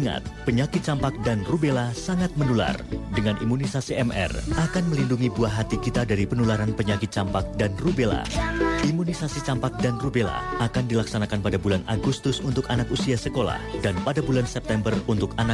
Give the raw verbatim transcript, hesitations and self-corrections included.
Ingat, penyakit campak dan rubella sangat menular. Dengan imunisasi M R akan melindungi buah hati kita dari penularan penyakit campak dan rubella. Imunisasi campak dan rubella akan dilaksanakan pada bulan Agustus untuk anak usia sekolah dan pada bulan September untuk anak